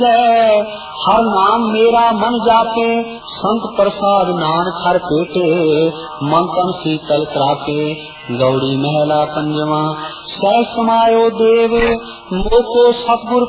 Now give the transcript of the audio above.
हर नाम मेरा मन जाके, संत प्रसाद नानक हर पेटे। मन तन शीतल कराके, गौड़ी महला पंजवा। सह समायो देव मोको सतगुर